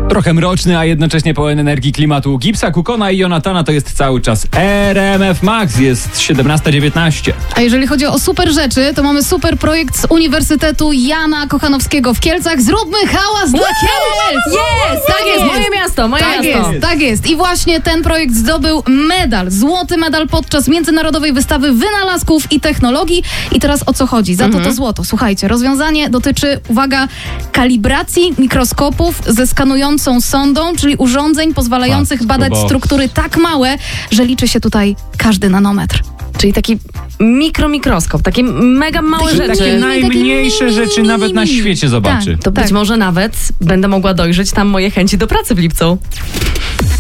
Trochę mroczny, a jednocześnie pełen energii klimatu Gipsa, Kukona i Jonatana to jest cały czas RMF Max. Jest 17:19. A jeżeli chodzi o super rzeczy, to mamy super projekt z Uniwersytetu Jana Kochanowskiego w Kielcach. Zróbmy hałas dla Kielc! Jest! Tak jest! Moje miasto, moje Tak miasto. jest, tak jest. I właśnie ten projekt zdobył medal, złoty medal podczas Międzynarodowej Wystawy Wynalazków i Technologii. I teraz o co chodzi? Za to złoto. Słuchajcie, rozwiązanie dotyczy, uwaga, kalibracji mikroskopów ze skanującą sondą, czyli urządzeń pozwalających badać struktury tak małe, że liczy się tutaj każdy nanometr. Czyli taki mikroskop, takie mega małe rzeczy. Takie najmniejsze rzeczy nawet na świecie zobaczy. To być może nawet będę mogła dojrzeć tam moje chęci do pracy w lipcu.